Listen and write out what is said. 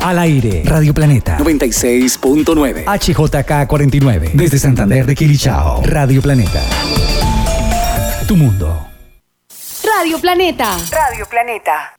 Al aire, Radio Planeta 96.9, HJK 49, desde Santander de Quilichao. Radio Planeta. Tu mundo. Radio Planeta. Radio Planeta.